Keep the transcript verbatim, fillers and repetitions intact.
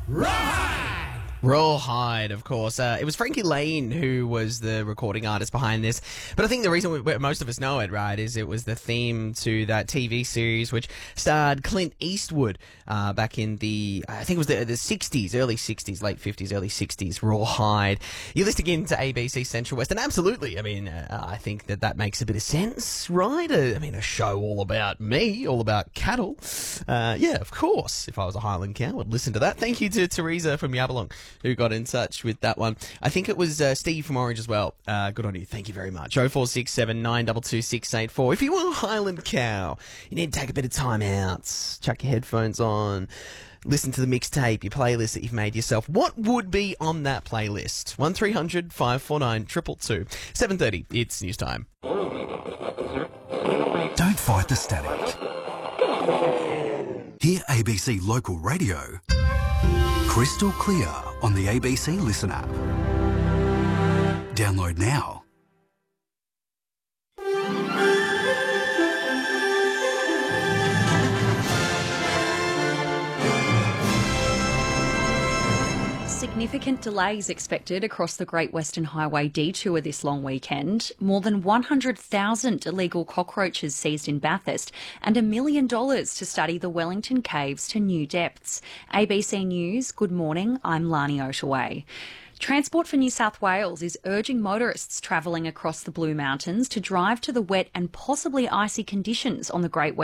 Rawhide! Rawhide, of course. Uh, it was Frankie Lane who was the recording artist behind this. But I think the reason we, we, most of us know it, right, is it was the theme to that T V series which starred Clint Eastwood uh, back in the, I think it was the, the sixties, early sixties, late fifties, early sixties, Rawhide. You're listening in to A B C Central West, and absolutely, I mean, uh, I think that that makes a bit of sense, right? Uh, I mean, a show all about me, all about cattle. Uh, yeah, of course, if I was a Highland cow, I'd listen to that. Thank you to Teresa from Yabalong who got in touch with that one. I think it was uh, Steve from Orange as well. Uh, good on you. Thank you very much. oh four six seven, nine two two, six eight four. If you are a Highland cow, you need to take a bit of time out. Chuck your headphones on. Listen to the mixtape, your playlist that you've made yourself. What would be on that playlist? one three hundred, five four nine, two two two. seven thirty, it's news time. Don't fight the static. Hear A B C Local Radio crystal clear on the A B C Listen app. Download now. Significant delays expected across the Great Western Highway detour this long weekend. More than one hundred thousand illegal cockroaches seized in Bathurst and a million dollars to study the Wellington Caves to new depths. A B C News, good morning, I'm Lani Oshaway. Transport for New South Wales is urging motorists travelling across the Blue Mountains to drive to the wet and possibly icy conditions on the Great Western